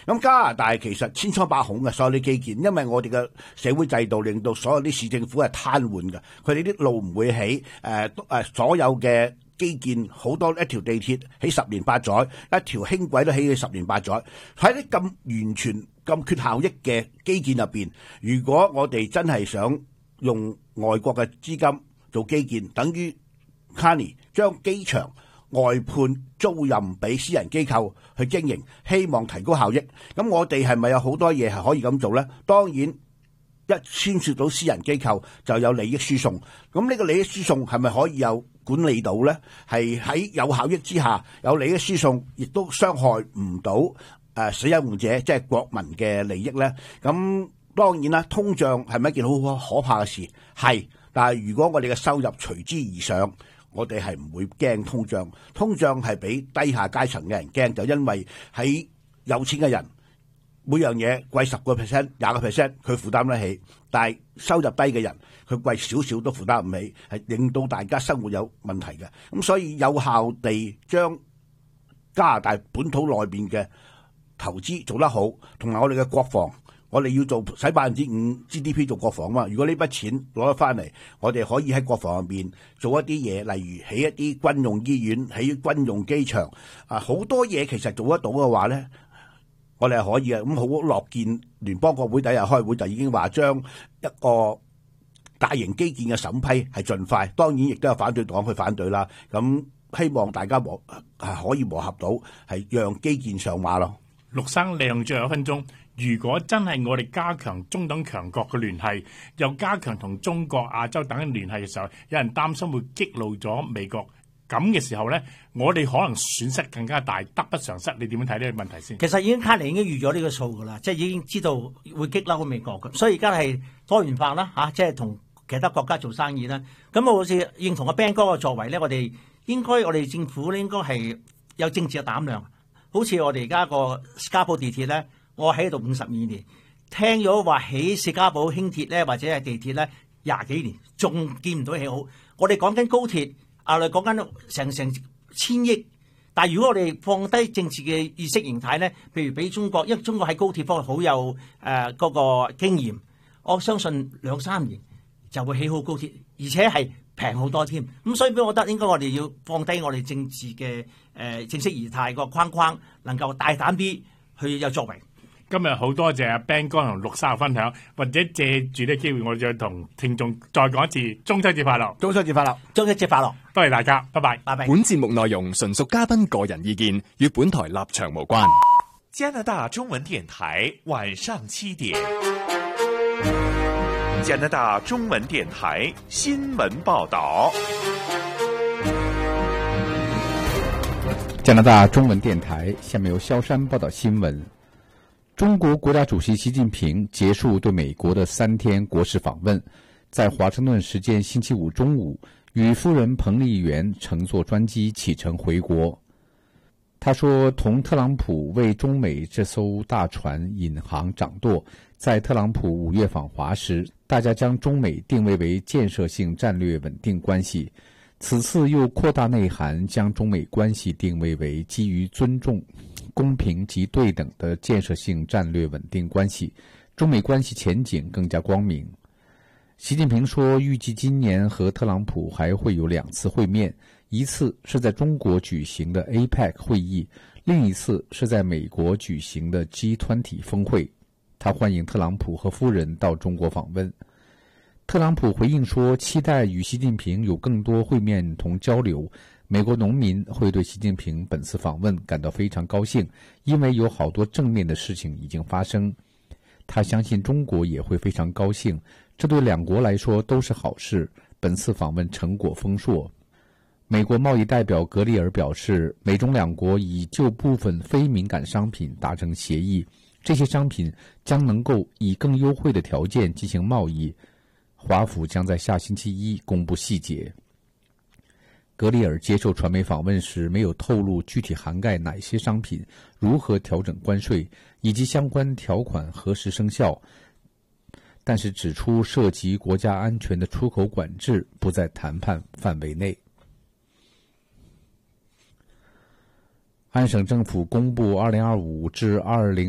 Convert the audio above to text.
咁加拿大其實千瘡百孔嘅所有啲基建，因為我哋嘅社會制度令到所有啲市政府係癱瘓嘅，佢哋啲路唔會起，所有嘅基建好多一條地鐵起10年8載，一條輕軌都起咗10年8載，喺啲咁完全咁缺效益嘅基建入邊，如果我哋真係想用外國嘅資金做基建，等於 Carney 將機場外判租賃俾私人機構去經營，希望提高效益。咁我哋係咪有好多嘢係可以咁做呢？當然，一牽涉到私人機構就有利益輸送。咁呢個利益輸送係咪可以有管理到呢？係喺有效益之下，有利益輸送，亦都傷害唔到使用者即係國民嘅利益呢？咁當然啦，通脹係咪一件好可怕嘅事？係，但係如果我哋嘅收入隨之而上，我哋係唔會驚通脹。通脹係俾低下階層嘅人驚，就因為喺有錢嘅人每樣嘢貴10%、20%，佢負擔得起，但係收入低嘅人佢貴少少都負擔唔起，係令到大家生活有問題嘅。咁所以有效地將加拿大本土內邊嘅投資做得好，同埋我哋嘅國防。我哋要使5% GDP 做國防嘛？如果呢筆錢攞得翻嚟，我哋可以喺國防入面做一啲嘢，例如起一啲軍用醫院、起軍用機場，好多嘢其實做得到嘅話咧，我哋係可以嘅。咁好樂見聯邦國會第一日開會就已經話將一個大型基建嘅審批係盡快，當然亦都有反對黨去反對啦。咁希望大家可以磨合到，係讓基建上馬咯。 陸生，利用最後1分鐘。如果真係我哋加強中等強國嘅聯繫，又加強同中國、亞洲等嘅聯繫嘅時候，有人擔心會激怒咗美國，咁嘅時候呢，我哋可能損失更加大，得不償失。你點樣睇呢個問題先？ 其實卡尼已經預咗呢個數噶啦，即係已經知道會激嬲美國嘅，所以而家係多元化啦嚇，即係同其他國家做生意啦。咁我好似認同阿 Ben 哥嘅作為呢，我哋政府咧應該係有政治嘅膽量，好似我哋而家個士嘉堡地鐵咧。我喺度52年，聽咗話起士嘉堡輕鐵咧，或者係地鐵咧20幾年，仲見唔到起好。我哋講緊高鐵，我哋講緊成1000億。但係如果我哋放低政治嘅意識形態咧，譬如俾中國，因為中國喺高鐵方面好有嗰個經驗，我相信2-3年就會起好高鐵，而且係平好多添。咁所以俾我覺得應該我哋要放低我哋政治嘅正式儀態個框框，能夠大膽啲去有作為。 今日好多謝阿 Ben 哥同陸生嘅分享，或者借住呢個機會，我再同聽眾再講一次中秋節快樂！ 中秋節快樂！ 中秋節快樂！ 多謝大家，拜拜， 拜拜。 本節目內容純屬嘉賓個人意見，與本台立場無關。 加拿大中文電台晚上7點，加拿大中文電台新聞報道。 加拿大中文電台，下面由蕭山報道新聞。中國國家主席習近平結束對美國的3天國事訪問，在華盛頓時間星期五中午，與夫人彭麗媛乘坐專機啟程回國。他說，同特朗普為中美這艘大船引航掌舵，在特朗普5月訪華時，大家將中美定位為建設性戰略穩定關係。此次又擴大內涵，將中美關係定位為基於尊重、公平及對等的建設性戰略穩定關係，中美關係前景更加光明。習近平說，預計今年和特朗普還會有2次會面，一次是在中國舉行的 APEC 會議，另一次是在美國舉行的 G20 峰會。他歡迎特朗普和夫人到中國訪問。特朗普回應說，期待與習近平有更多會面同交流。美國農民會對習近平本次訪問感到非常高興，因為有好多正面的事情已經發生。他相信中國也會非常高興，這對兩國來說都是好事。本次訪問成果豐碩。美國貿易代表格里爾表示，美中兩國已就部分非敏感商品達成協議，這些商品將能夠以更優惠的條件進行貿易。華府將在下星期一公布細節。格里爾接受傳媒訪問時沒有透露具體涵蓋哪些商品，如何調整關稅，以及相關條款何時生效，但是指出涉及國家安全的出口管制不在談判範圍內。安省政府公布2025至20